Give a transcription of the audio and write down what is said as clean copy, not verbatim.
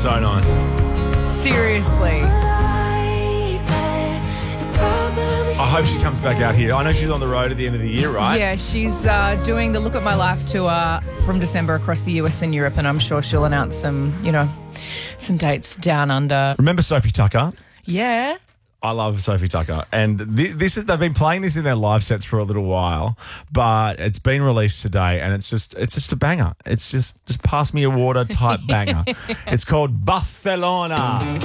so nice. Seriously. I hope she comes back out here. I know she's on the road at the end of the year, right? Yeah, she's doing the Look at My Life tour from December across the US and Europe, and I'm sure she'll announce some dates down under. Remember Sophie Tucker? Yeah. I love Sophie Tucker, and they've been playing this in their live sets for a little while, but it's been released today, and it's just a banger. It's just pass me a water type banger. It's called Barcelona.